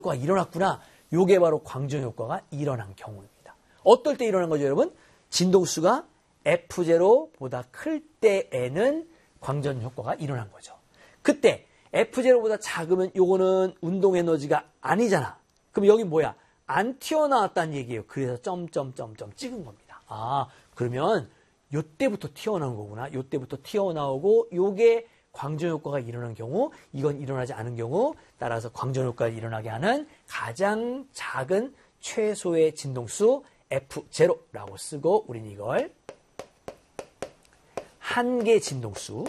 효과가 일어났구나. 요게 바로 광전 효과가 일어난 경우입니다. 어떨 때 일어난 거죠, 여러분? 진동수가 F0보다 클 때에는 광전 효과가 일어난 거죠. 그때 F0보다 작으면 요거는 운동 에너지가 아니잖아. 그럼 여기 뭐야? 안 튀어나왔다는 얘기예요. 그래서 점점점점 찍은 겁니다. 아, 그러면 요때부터 튀어나온 거구나. 요때부터 튀어나오고 요게 광전 효과가 일어난 경우, 이건 일어나지 않은 경우, 따라서 광전 효과가 일어나게 하는 가장 작은 최소의 진동수 F0라고 쓰고 우린 이걸 한계 진동수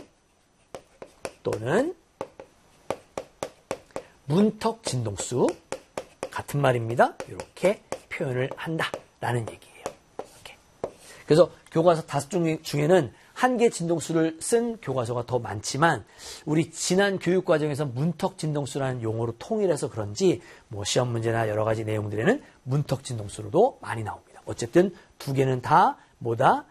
또는 문턱 진동수 같은 말입니다. 이렇게 표현을 한다라는 얘기예요. 이렇게. 그래서 교과서 5종 중에는 한계 진동수를 쓴 교과서가 더 많지만 우리 지난 교육 과정에서 문턱 진동수라는 용어로 통일해서 그런지 뭐 시험 문제나 여러 가지 내용들에는 문턱 진동수로도 많이 나옵니다. 어쨌든 두 개는 다 뭐다?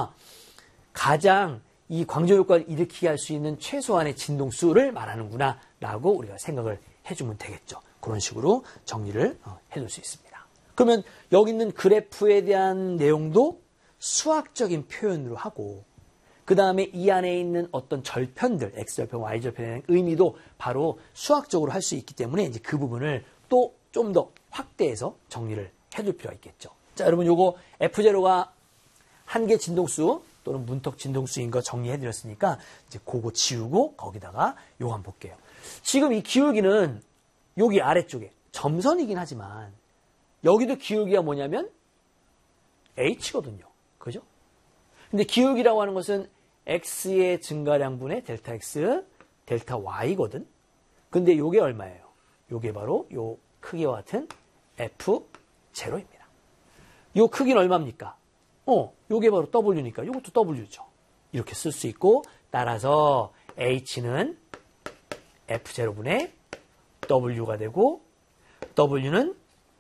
가장 이 광전 효과를 일으키게 할 수 있는 최소한의 진동수를 말하는구나 라고 우리가 생각을 해주면 되겠죠. 그런 식으로 정리를 해둘 수 있습니다. 그러면 여기 있는 그래프에 대한 내용도 수학적인 표현으로 하고 그 다음에 이 안에 있는 어떤 절편들, X절편, Y절편에 대한 의미도 바로 수학적으로 할 수 있기 때문에 이제 그 부분을 또 좀 더 확대해서 정리를 해둘 필요가 있겠죠. 자, 여러분 요거 F0가 한계 진동수 또는 문턱 진동수인 거 정리해 드렸으니까 이제 그거 지우고 거기다가 요거 한번 볼게요. 지금 이 기울기는 여기 아래쪽에 점선이긴 하지만 여기도 기울기가 뭐냐면 H거든요. 그죠? 근데 기울기라고 하는 것은 X의 증가량분의 델타 X, 델타 Y거든. 근데 요게 얼마예요? 요게 바로 요 크기와 같은 F0입니다. 요 크기는 얼마입니까? 요게 바로 W니까 요것도 W죠. 이렇게 쓸 수 있고 따라서 H는 F0분의 W가 되고 W는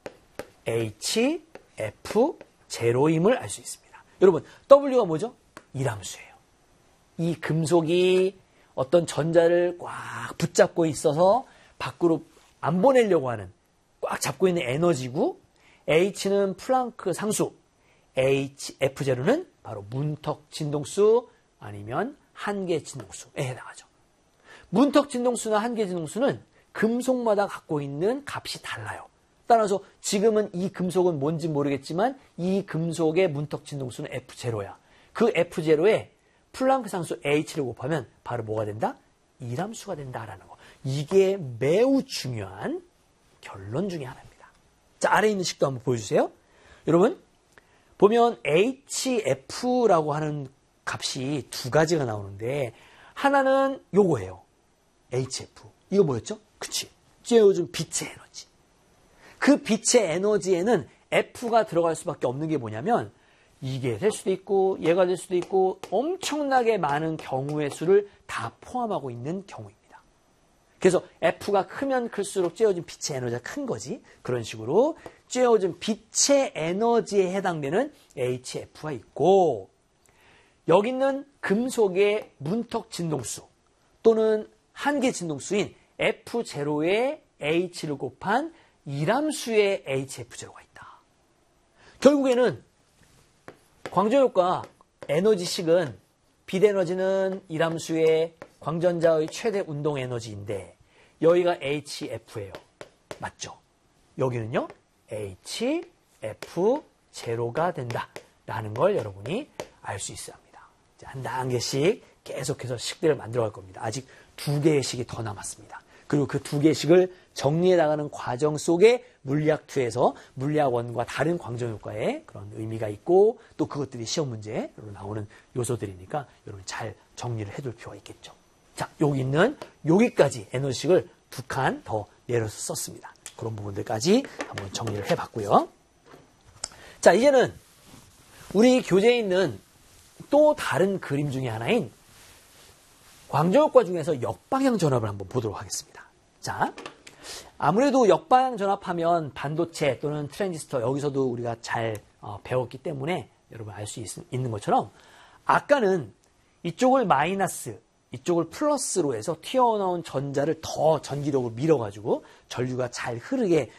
HF0임을 알 수 있습니다. 여러분 W가 뭐죠? 이람수예요. 이 금속이 어떤 전자를 꽉 붙잡고 있어서 밖으로 안 보내려고 하는 꽉 잡고 있는 에너지고 H는 플랑크 상수, F0는 바로 문턱 진동수 아니면 한계 진동수에 해당하죠. 문턱 진동수나 한계 진동수는 금속마다 갖고 있는 값이 달라요. 따라서 지금은 이 금속은 뭔지 모르겠지만 이 금속의 문턱 진동수는 F0야. 그 F0에 플랑크 상수 H를 곱하면 바로 뭐가 된다? 이람수가 된다라는 거. 이게 매우 중요한 결론 중에 하나입니다. 자, 아래에 있는 식도 한번 보여주세요. 여러분 보면 HF라고 하는 값이 두 가지가 나오는데 하나는 요거예요. HF. 이거 뭐였죠? 그치. 요즘 빛의 에너지. 그 빛의 에너지에는 F가 들어갈 수밖에 없는 게 뭐냐면 이게 될 수도 있고 얘가 될 수도 있고 엄청나게 많은 경우의 수를 다 포함하고 있는 경우입니다. 그래서 F가 크면 클수록 쬐어진 빛의 에너지가 큰 거지. 그런 식으로 쬐어진 빛의 에너지에 해당되는 HF가 있고 여기 있는 금속의 문턱 진동수 또는 한계 진동수인 F0에 H를 곱한 이람수의 HF0가 있다. 결국에는 광전효과 에너지식은 빛 에너지는 이람수의 광전자의 최대 운동 에너지인데 여기가 HF예요. 맞죠? 여기는요. HF0가 된다라는 걸 여러분이 알 수 있어야 합니다. 한 단계씩 계속해서 식들을 만들어 갈 겁니다. 아직 2개의 식이 더 남았습니다. 그리고 그 2개의 식을 정리해 나가는 과정 속에 물리학2에서 물리학1과 다른 광전효과의 그런 의미가 있고 또 그것들이 시험 문제로 나오는 요소들이니까 여러분 잘 정리를 해둘 필요가 있겠죠. 자, 여기 있는 여기까지 에너지식을 2칸 더 내려서 썼습니다. 그런 부분들까지 한번 정리를 해봤고요. 자, 이제는 우리 교재에 있는 또 다른 그림 중에 하나인 광전효과 중에서 역방향 전압을 한번 보도록 하겠습니다. 자, 아무래도 역방향 전압하면 반도체 또는 트랜지스터 여기서도 우리가 잘 배웠기 때문에 여러분 알 수 있는 것처럼 아까는 이쪽을 마이너스, 이쪽을 플러스로 해서 튀어나온 전자를 더 전기력으로 밀어가지고 전류가 잘 흐르게